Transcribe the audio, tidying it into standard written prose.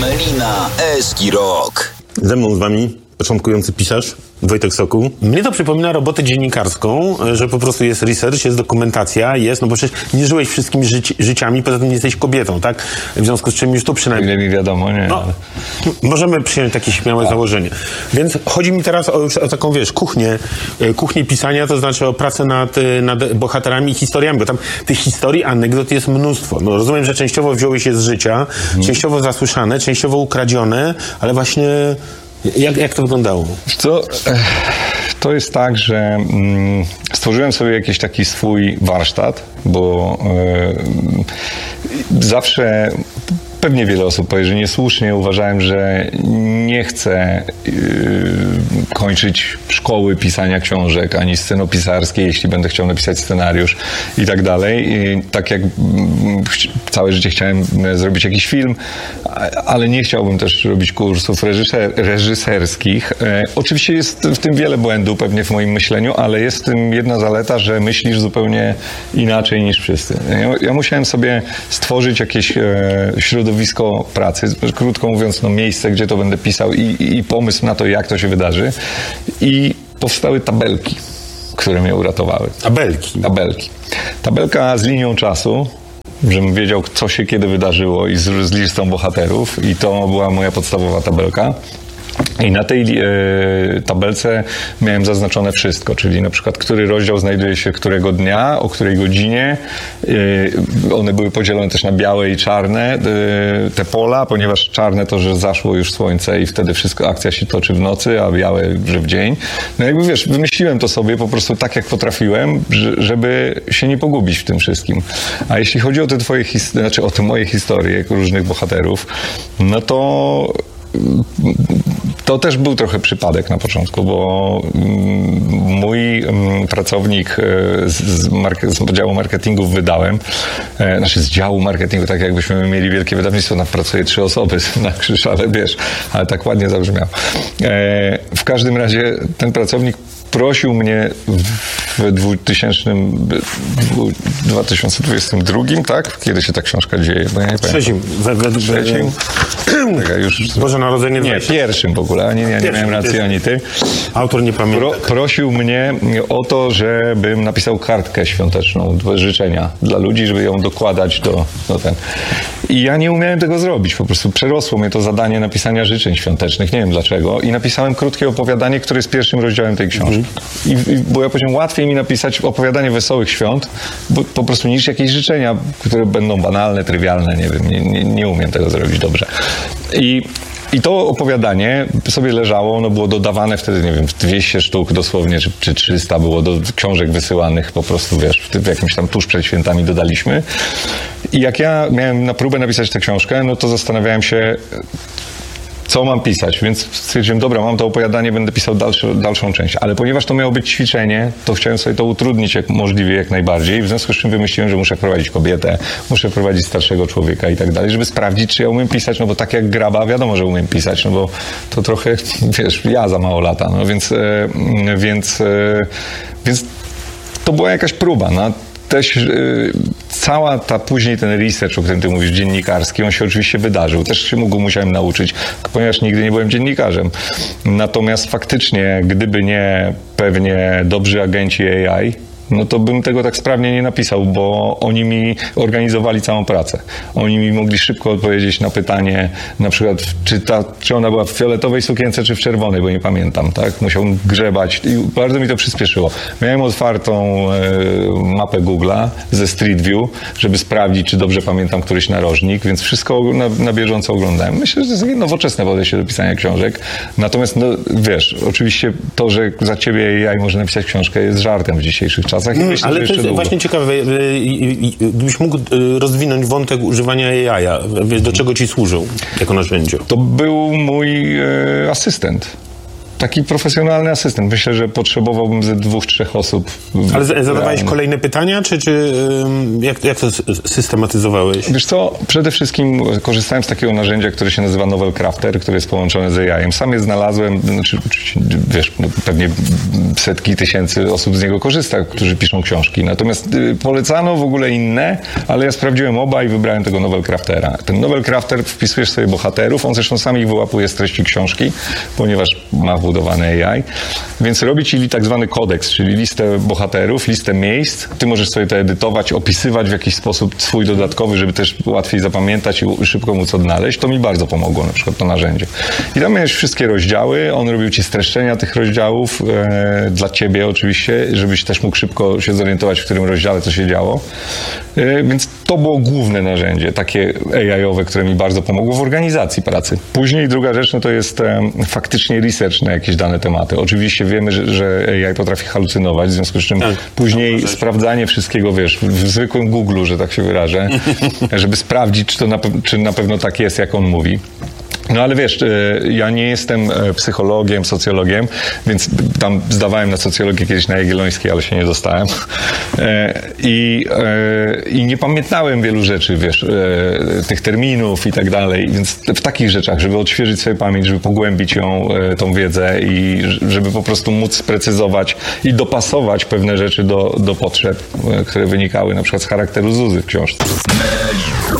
Melina Eski Rock. Ze mną z wami początkujący pisarz Wojtek Sokół. Mnie to przypomina robotę dziennikarską, że po prostu jest research, jest dokumentacja, jest, no bo przecież nie żyłeś wszystkimi życiami, poza tym nie jesteś kobietą, tak? W związku z czym już tu przynajmniej... Ile mi wiadomo, nie? No, możemy przyjąć takie śmiałe założenie. Więc chodzi mi teraz o taką, wiesz, kuchnię pisania, to znaczy o pracę nad bohaterami i historiami, bo tam tych historii, anegdot jest mnóstwo. No, rozumiem, że częściowo wziąłeś je z życia, częściowo zasłyszane, częściowo ukradzione, ale właśnie jak to wyglądało? Co? To jest tak, że stworzyłem sobie jakiś taki swój warsztat, bo zawsze... Pewnie wiele osób powie, że niesłusznie uważałem, że nie chcę kończyć szkoły pisania książek, ani scenopisarskiej, jeśli będę chciał napisać scenariusz i tak dalej. I tak jak całe życie chciałem zrobić jakiś film, ale nie chciałbym też robić kursów reżyserskich. Oczywiście jest w tym wiele błędów pewnie w moim myśleniu, ale jest w tym jedna zaleta, że myślisz zupełnie inaczej niż wszyscy. Ja musiałem sobie stworzyć jakieś środowisko pracy, krótko mówiąc, no miejsce, gdzie to będę pisał i pomysł na to, jak to się wydarzy. I powstały tabelki, które mnie uratowały. Tabelki. Tabelka z linią czasu, żebym wiedział, co się kiedy wydarzyło i z listą bohaterów. I to była moja podstawowa tabelka. I na tej tabelce miałem zaznaczone wszystko, czyli na przykład, który rozdział znajduje się którego dnia, o której godzinie. One były podzielone też na białe i czarne, te pola, ponieważ czarne to, że zaszło już słońce i wtedy wszystko, akcja się toczy w nocy, a białe, że w dzień. No jakby wiesz, wymyśliłem to sobie po prostu tak, jak potrafiłem, żeby się nie pogubić w tym wszystkim. A jeśli chodzi o te o te moje historie różnych bohaterów, no to też był trochę przypadek na początku, bo mój pracownik z działu marketingu wydałem, z działu marketingu, tak jakbyśmy mieli wielkie wydawnictwo, tam pracuje 3 osoby na krzyż, ale tak ładnie zabrzmiał. W każdym razie ten pracownik prosił mnie w 2022, tak? Kiedy się ta książka dzieje? Bo ja nie Trzecim. Trzecim? Boże Narodzenie. Nie, pierwszym w ogóle. Ja nie miałem racji ani ty. Autor nie pamięta. Prosił mnie o to, żebym napisał kartkę świąteczną, życzenia dla ludzi, żeby ją dokładać do ten. I ja nie umiałem tego zrobić. Po prostu przerosło mnie to zadanie napisania życzeń świątecznych. Nie wiem dlaczego. I napisałem krótkie opowiadanie, które jest pierwszym rozdziałem tej książki. Bo ja powiedziałem, łatwiej mi napisać opowiadanie wesołych świąt, po prostu niż jakieś życzenia, które będą banalne, trywialne, nie wiem, nie umiem tego zrobić dobrze. I to opowiadanie sobie leżało, ono było dodawane wtedy, nie wiem, 200 sztuk dosłownie, czy 300 było do książek wysyłanych, po prostu, wiesz, w jakimś tam tuż przed świętami dodaliśmy. I jak ja miałem na próbę napisać tę książkę, no to zastanawiałem się, co mam pisać, więc stwierdziłem, dobra, mam to opowiadanie, będę pisał dalszą część. Ale ponieważ to miało być ćwiczenie, to chciałem sobie to utrudnić możliwie jak najbardziej. W związku z czym wymyśliłem, że muszę prowadzić kobietę, muszę prowadzić starszego człowieka i tak dalej, żeby sprawdzić, czy ja umiem pisać, no bo tak jak Graba, wiadomo, że umiem pisać, no bo to trochę, wiesz, ja za mało lata, no więc to była jakaś próba, no. Też cała później ten research, o którym ty mówisz, dziennikarski, on się oczywiście wydarzył. Też się musiałem nauczyć, ponieważ nigdy nie byłem dziennikarzem. Natomiast faktycznie, gdyby nie pewnie dobrzy agenci AI, no to bym tego tak sprawnie nie napisał, bo oni mi organizowali całą pracę. Oni mi mogli szybko odpowiedzieć na pytanie, na przykład, czy ona była w fioletowej sukience, czy w czerwonej, bo nie pamiętam, tak? Musiałem grzebać i bardzo mi to przyspieszyło. Miałem otwartą mapę Google'a ze Street View, żeby sprawdzić, czy dobrze pamiętam któryś narożnik, więc wszystko na bieżąco oglądałem. Myślę, że to jest takie nowoczesne podejście do pisania książek. Natomiast, no wiesz, oczywiście to, że za ciebie AI może napisać książkę, jest żartem w dzisiejszych czasach. Ale to jest właśnie ciekawe, gdybyś mógł rozwinąć wątek używania AI, wiesz, do czego ci służył jako narzędzie? To był mój asystent. taki profesjonalny asystent. Myślę, że potrzebowałbym ze 2-3 osób. Ale zadawałeś kolejne pytania, czy jak to systematyzowałeś? Wiesz co, przede wszystkim korzystałem z takiego narzędzia, które się nazywa Novel Crafter, które jest połączone z AI-em. Sam je znalazłem, znaczy, wiesz, no, pewnie setki tysięcy osób z niego korzysta, którzy piszą książki. Natomiast polecano w ogóle inne, ale ja sprawdziłem oba i wybrałem tego Novel Craftera. Ten Novel Crafter, wpisujesz sobie bohaterów, on zresztą sam ich wyłapuje z treści książki, ponieważ ma wbudowany AI, więc robi ci tak zwany kodeks, czyli listę bohaterów, listę miejsc. Ty możesz sobie to edytować, opisywać w jakiś sposób swój dodatkowy, żeby też łatwiej zapamiętać i szybko móc odnaleźć. To mi bardzo pomogło, na przykład to narzędzie. I tam miałeś wszystkie rozdziały, on robił ci streszczenia tych rozdziałów, dla ciebie oczywiście, żebyś też mógł szybko się zorientować, w którym rozdziale co się działo. Więc to było główne narzędzie, takie AI-owe, które mi bardzo pomogło w organizacji pracy. Później druga rzecz, no to jest faktycznie research na jakieś dane tematy. Oczywiście wiemy, że AI potrafi halucynować, w związku z czym później sprawdzanie wszystkiego, wiesz, w zwykłym Google'u, że tak się wyrażę, żeby sprawdzić, czy na pewno tak jest, jak on mówi. No ale wiesz, ja nie jestem psychologiem, socjologiem, więc tam zdawałem na socjologię kiedyś na Jagiellońskiej, ale się nie dostałem. I nie pamiętałem wielu rzeczy, wiesz, tych terminów i tak dalej, więc w takich rzeczach, żeby odświeżyć sobie pamięć, żeby pogłębić tą wiedzę i żeby po prostu móc sprecyzować i dopasować pewne rzeczy do potrzeb, które wynikały na przykład z charakteru Zuzy w książce.